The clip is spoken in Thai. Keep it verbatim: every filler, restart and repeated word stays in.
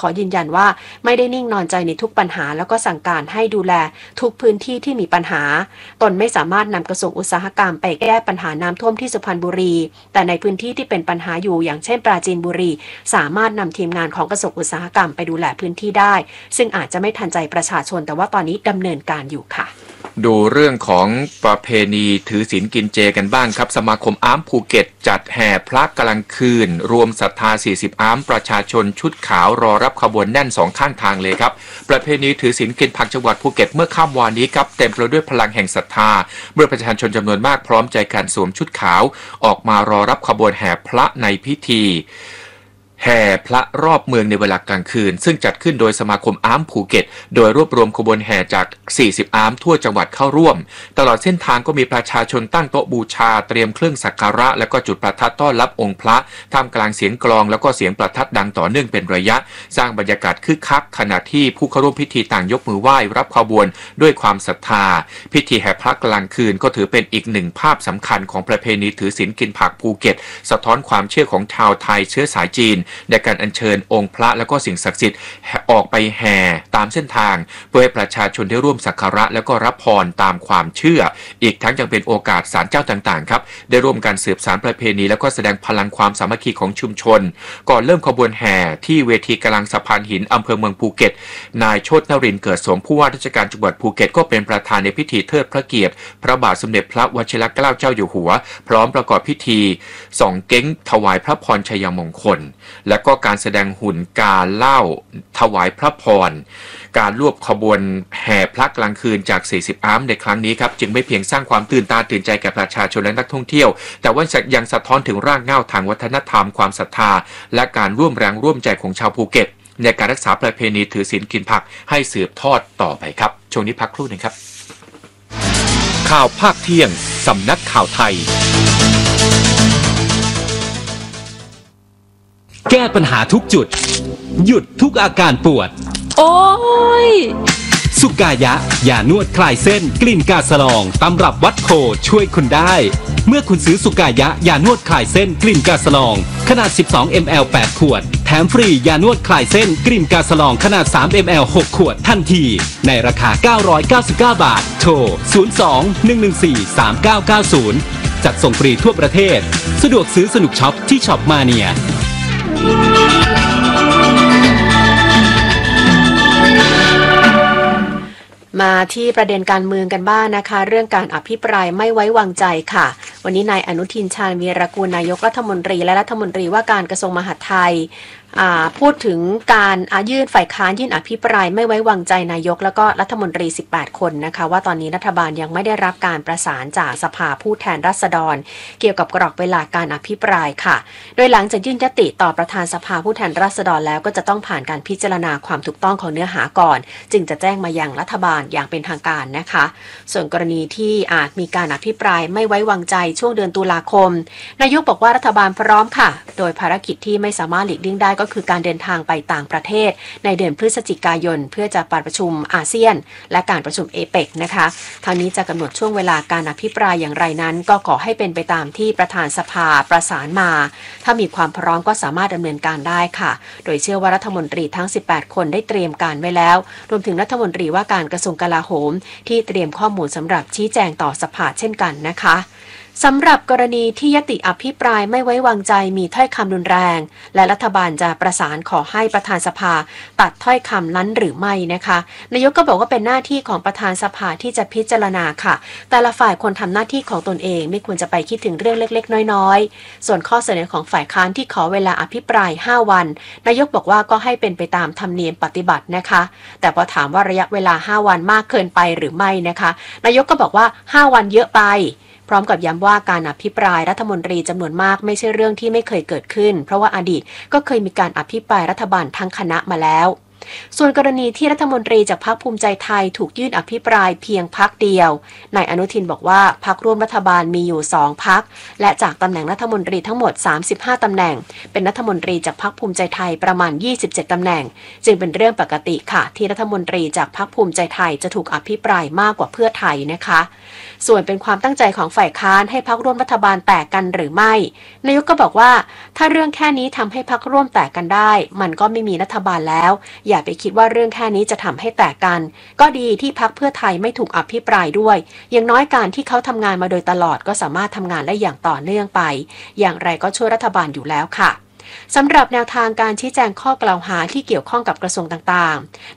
ขอยืนยันว่าไม่ได้นิ่งนอนใจในทุกปัญหาแล้วก็สั่งการให้ดูแลทุกพื้นที่ที่มีปัญหาตนไม่สามารถนำกระทรวงอุตสาหกรรมไปแก้ปัญหาน้ำท่วมที่สุพรรณบุรีแต่ในพื้นที่ที่เป็นปัญหาอยู่อย่างเช่นปราจีนบุรีสามารถนำทีมงานของกระทรวงอุตสาหกรรมไปดูแลพื้นที่ได้ซึ่งอาจจะไม่ทันใจประชาชนแต่ว่าตอนนี้ดำเนินการอยู่ค่ะดูเรื่องของประเพณีถือศีลกินเจกันบ้างครับสมาคมอาร์มภูเก็ตจัดแห่พระกลางคืนรวมศรัทธาสี่สิบอาร์มประชาชนชุดขาวรอรับขบวนแน่นสองข้างทางเลยครับประเพณีถือศีลกินผักจังหวัดภูเก็ตเมื่อค่ำวานนี้ครับเต็มไปด้วยพลังแห่งศรัทธาเมื่อประชาชนจำนวนมากพร้อมใจกันสวมชุดขาวออกมารอรับขบวนแห่พระในพิธีแห่พระรอบเมืองในเวลากลางคืนซึ่งจัดขึ้นโดยสมาคมอาร์มภูเก็ตโดยรวบรวมขบวนแห่จากสี่สิบอาร์มทั่วจังหวัดเข้าร่วมตลอดเส้นทางก็มีประชาชนตั้งโต๊ะบูชาเตรียมเครื่องสักการะและก็จุดประทัดต้อนรับองค์พระท่ามกลางเสียงกลองแล้วก็เสียงประทัดดังต่อเนื่องเป็นระยะสร้างบรรยากาศคึกคักขณะที่ผู้เข้าร่วมพิธีต่างยกมือไหว้รับขบวนด้วยความศรัทธาพิธีแห่พระกลางคืนก็ถือเป็นอีกหนึ่งภาพสำคัญของประเพณีถือศีลกินผักภูเก็ตสะท้อนความเชื่อของชาวไทยเชื้อสายจีนในการอัญเชิญองค์พระและก็สิ่งศักดิ์สิทธิ์ออกไปแห่ตามเส้นทางเพื่อให้ประชาชนได้ร่วมสักการะและก็รับพรตามความเชื่ออีกทั้งยังเป็นโอกาสศาลเจ้าต่างๆครับได้ร่วมกันสืบสานประเพณีและก็แสดงพลังความสามัคคีของชุมชนก่อนเริ่มขบวนแห่ที่เวทีกลางสะพานหินอำเภอเมืองภูเก็ตนายโชตินรินทร์เกิดสมผู้ว่าราชการจังหวัดภูเก็ตก็เป็นประธานในพิธีเทิดพระเกียรติพระบาทสมเด็จพระวชิรเกล้าเจ้าอยู่หัวพร้อมประกอบพิธีส่องเก๊งถวายพระพรชัยมงคลและก็การแสดงหุ่นการเล่าถวายพระพรการรวบขบวนแห่พระกลางคืนจากสี่สิบอาร์มในครั้งนี้ครับจึงไม่เพียงสร้างความตื่นตาตื่นใจแก่ประชาชนและนักท่องเที่ยวแต่ว่ายังสะท้อนถึงรากเหง้าทางวัฒนธรรมความศรัทธาและการร่วมแรงร่วมใจของชาวภูเก็ตในการรักษาประเพณีถือศีลกินผักให้สืบทอดต่อไปครับช่วงนี้พักครู่นึงครับข่าวภาคเที่ยงสำนักข่าวไทยแก้ปัญหาทุกจุดหยุดทุกอาการปวดโอ้ยสุกายะยานวดคลายเส้นกลิ่นกาสลองตำรับวัดโพช่วยคุณได้เมื่อคุณซื้อสุกายะยานวดคลายเส้นกลิ่นกาสลองขนาดสิบสองมิลลิลิตร แปดขวดแถมฟรียานวดคลายเส้นกลิ่นกาสลองขนาดสามมิลลิลิตร หกขวดทันทีในราคาเก้าร้อยเก้าสิบเก้าบาทโทรศูนย์ สอง หนึ่ง หนึ่ง สี่ สาม เก้า เก้า ศูนย์จัดส่งฟรีทั่วประเทศสะดวกซื้อสนุกช็อปที่ช็อปมาเนียมาที่ประเด็นการเมืองกันบ้าง นะคะเรื่องการอภิปรายไม่ไว้วางใจค่ะวันนี้นายอนุทินชาญวีรกูลนายกรัฐมนตรีและรัฐมนตรีว่าการกระทรวงมหาดไทยพูดถึงการยื่นฝ่ายค้านยื่นอภิปรายไม่ไว้วางใจนายกแล้วก็รัฐมนตรีสิบแปดคนนะคะว่าตอนนี้รัฐบาลยังไม่ได้รับการประสานจากสภาผู้แทนราษฎรเกี่ยวกับกรอบเวลาการอภิปรายค่ะโดยหลังจากยื่นยติต่อประธานสภาผู้แทนราษฎรแล้วก็จะต้องผ่านการพิจารณาความถูกต้องของเนื้อหาก่อนจึงจะแจ้งมายังรัฐบาลอย่างเป็นทางการนะคะส่วนกรณีที่อาจมีการอภิปรายไม่ไว้วางใจช่วงเดือนตุลาคมนายกบอกว่ารัฐบาลพร้อมค่ะโดยภารกิจที่ไม่สามารถหลีกเลี่ยงได้ก็คือการเดินทางไปต่างประเทศในเดือนพฤศจิกายนเพื่อจะประชุมอาเซียนและการประชุมเอเปกนะคะทางนี้จะกำหนดช่วงเวลาการอภิปรายอย่างไรนั้นก็ขอให้เป็นไปตามที่ประธานสภาประสานมาถ้ามีความพร้อมก็สามารถดำเนินการได้ค่ะโดยเชื่อว่ารัฐมนตรีทั้งสิบแปดคนได้เตรียมการไว้แล้วรวมถึงรัฐมนตรีว่าการกระทรวงกลาโหมที่เตรียมข้อมูลสำหรับชี้แจงต่อสภาเช่นกันนะคะสำหรับกรณีที่ยติอภิปรายไม่ไว้วางใจมีถ้อยคำรุนแรงและรัฐบาลจะประสานขอให้ประธานสภาตัดถ้อยคำนั้นหรือไม่นะคะนายกก็บอกว่าเป็นหน้าที่ของประธานสภาที่จะพิจารณาค่ะแต่ละฝ่ายควรทำหน้าที่ของตนเองไม่ควรจะไปคิดถึงเรื่องเล็กๆน้อยๆส่วนข้อเสนอของฝ่ายค้านที่ขอเวลาอภิปรายห้าวันนายกบอกว่าก็ให้เป็นไปตามธรรมเนียมปฏิบัตินะคะแต่พอถามว่าระยะเวลาห้าวันมากเกินไปหรือไม่นะคะนายกก็บอกว่าห้าวันเยอะไปพร้อมกับย้ำว่าการอภิปรายรัฐมนตรีจำนวนมากไม่ใช่เรื่องที่ไม่เคยเกิดขึ้นเพราะว่าอดีตก็เคยมีการอภิปรายรัฐบาลทั้งคณะมาแล้วส่วนกรณีที่รัฐมนตรีจากพรรคภูมิใจไทยถูกยื่นอภิปรายเพียงพรรคเดียวนายอนุทินบอกว่าพรรคร่วมรัฐบาลมีอยู่สองพรรคและจากตำแหน่งรัฐมนตรีทั้งหมดสามสิบห้าตำแหน่งเป็นรัฐมนตรีจากพรรคภูมิใจไทยประมาณยี่สิบเจ็ดตำแหน่งจึงเป็นเรื่องปกติค่ะที่รัฐมนตรีจากพรรคภูมิใจไทยจะถูกอภิปรายมากกว่าเพื่อไทยนะคะส่วนเป็นความตั้งใจของฝ่ายค้านให้พรรคร่วมรัฐบาลแตกกันหรือไม่นายกก็บอกว่าถ้าเรื่องแค่นี้ทำให้พรรคร่วมแตกกันได้มันก็ไม่มีรัฐบาลแล้วอย่าไปคิดว่าเรื่องแค่นี้จะทำให้แตกกันก็ดีที่พรรคเพื่อไทยไม่ถูกอภิปรายด้วยอย่างน้อยการที่เขาทำงานมาโดยตลอดก็สามารถทำงานได้อย่างต่อเนื่องไปอย่างไรก็ช่วยรัฐบาลอยู่แล้วค่ะสำหรับแนวทางการชี้แจงข้อกล่าวหาที่เกี่ยวข้องกับกระทรวงต่าง